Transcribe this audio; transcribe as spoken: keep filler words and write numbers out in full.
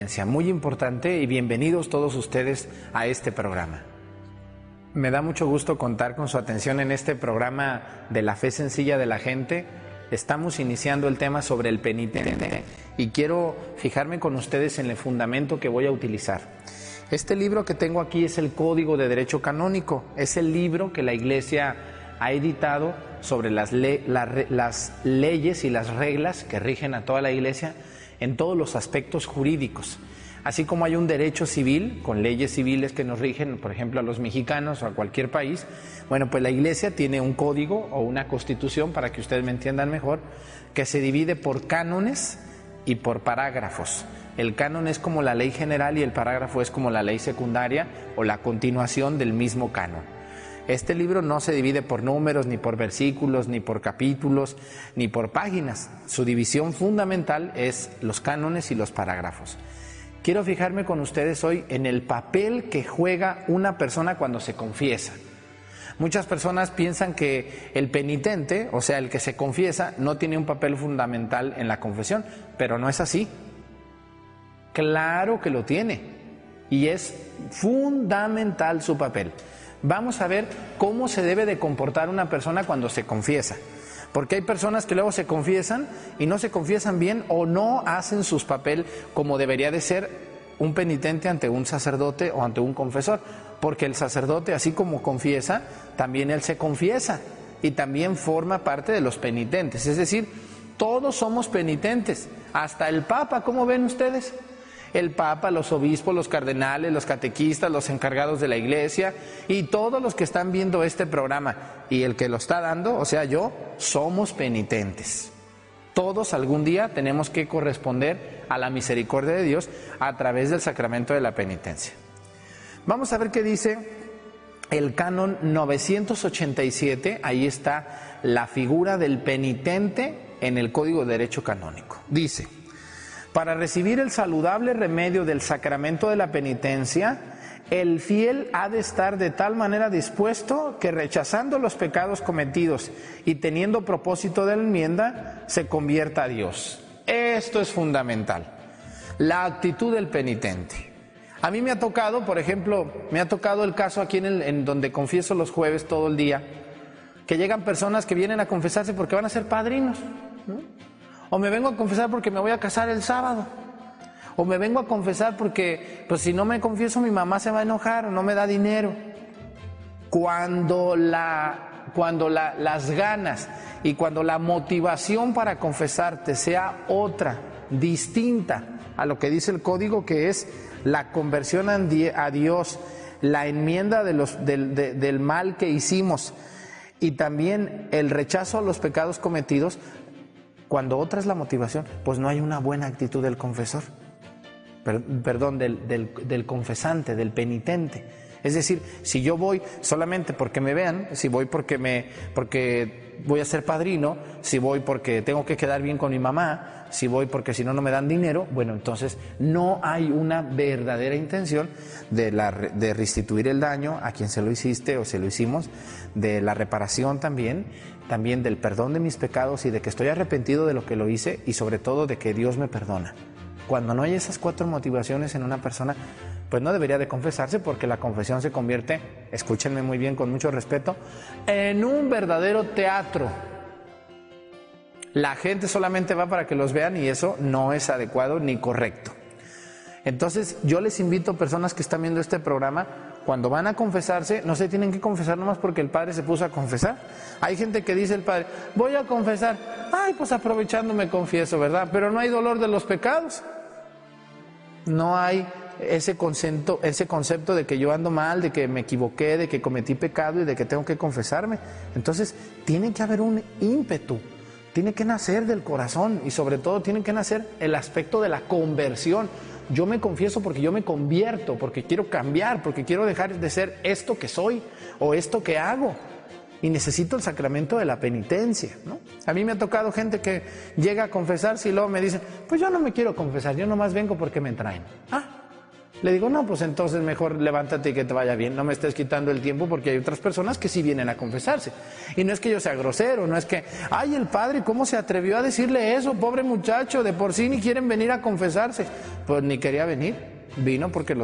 Muy importante y bienvenidos todos ustedes a este programa. Me da mucho gusto contar con su atención en este programa de la fe sencilla de la gente. Estamos iniciando el tema sobre el penitente y quiero fijarme con ustedes en el fundamento que voy a utilizar. Este libro que tengo aquí es el Código de Derecho Canónico. Es el libro que la Iglesia ha editado sobre las, le la, las leyes y las reglas que rigen a toda la Iglesia en todos los aspectos jurídicos. Así como hay un derecho civil, con leyes civiles que nos rigen, por ejemplo, a los mexicanos o a cualquier país, bueno, pues la Iglesia tiene un código o una constitución, para que ustedes me entiendan mejor, que se divide por cánones y por parágrafos. El canon es como la ley general y el parágrafo es como la ley secundaria o la continuación del mismo canon. Este libro no se divide por números, ni por versículos, ni por capítulos, ni por páginas. Su división fundamental es los cánones y los parágrafos. Quiero fijarme con ustedes hoy en el papel que juega una persona cuando se confiesa. Muchas personas piensan que el penitente, o sea, el que se confiesa, no tiene un papel fundamental en la confesión, pero no es así. Claro que lo tiene, y es fundamental su papel. Vamos a ver cómo se debe de comportar una persona cuando se confiesa. Porque hay personas que luego se confiesan y no se confiesan bien o no hacen sus papel como debería de ser un penitente ante un sacerdote o ante un confesor. Porque el sacerdote, así como confiesa, también él se confiesa y también forma parte de los penitentes. Es decir, todos somos penitentes, hasta el Papa, ¿cómo ven ustedes? El Papa, los obispos, los cardenales, los catequistas, los encargados de la Iglesia y todos los que están viendo este programa y el que lo está dando, o sea yo, somos penitentes. Todos algún día tenemos que corresponder a la misericordia de Dios a través del sacramento de la penitencia. Vamos a ver qué dice el canon novecientos ochenta y siete, ahí está la figura del penitente en el Código de Derecho Canónico. Dice: para recibir el saludable remedio del sacramento de la penitencia, el fiel ha de estar de tal manera dispuesto que, rechazando los pecados cometidos y teniendo propósito de la enmienda, se convierta a Dios. Esto es fundamental, la actitud del penitente. A mí me ha tocado, por ejemplo, me ha tocado el caso aquí en, el, en donde confieso los jueves todo el día, que llegan personas que vienen a confesarse porque van a ser padrinos, ¿no? O me vengo a confesar porque me voy a casar el sábado. O me vengo a confesar porque, pues si no me confieso, mi mamá se va a enojar o no me da dinero. Cuando, la, cuando la, las ganas y cuando la motivación para confesarte sea otra, distinta a lo que dice el código, que es la conversión a Dios, la enmienda de los, del, de, del mal que hicimos y también el rechazo a los pecados cometidos, cuando otra es la motivación, pues no hay una buena actitud del confesor, per, perdón, del, del, del confesante, del penitente. Es decir, si yo voy solamente porque me vean, si voy porque, me, porque voy a ser padrino, si voy porque tengo que quedar bien con mi mamá, si voy porque si no, no me dan dinero, bueno, entonces no hay una verdadera intención de, la, de restituir el daño a quien se lo hiciste o se lo hicimos, de la reparación también, también del perdón de mis pecados y de que estoy arrepentido de lo que lo hice y sobre todo de que Dios me perdona. Cuando no hay esas cuatro motivaciones en una persona, pues no debería de confesarse, porque la confesión se convierte, escúchenme muy bien con mucho respeto, en un verdadero teatro. La gente solamente va para que los vean y eso no es adecuado ni correcto. Entonces yo les invito, personas que están viendo este programa, cuando van a confesarse, no se tienen que confesar nomás porque el padre se puso a confesar. Hay gente que dice el padre, voy a confesar, ay, pues aprovechando me confieso, ¿verdad? Pero no hay dolor de los pecados. No hay ese concepto, ese concepto de que yo ando mal, de que me equivoqué, de que cometí pecado y de que tengo que confesarme. Entonces, tiene que haber un ímpetu, tiene que nacer del corazón y sobre todo tiene que nacer el aspecto de la conversión. Yo me confieso porque yo me convierto, porque quiero cambiar, porque quiero dejar de ser esto que soy o esto que hago. Y necesito el sacramento de la penitencia, ¿no? A mí me ha tocado gente que llega a confesarse y luego me dicen, pues yo no me quiero confesar, yo nomás vengo porque me traen. Ah, Le digo, no, pues entonces mejor levántate y que te vaya bien, no me estés quitando el tiempo porque hay otras personas que sí vienen a confesarse. Y no es que yo sea grosero, no es que, ay, el padre, ¿cómo se atrevió a decirle eso? Pobre muchacho, de por sí ni quieren venir a confesarse. Pues ni quería venir, vino porque lo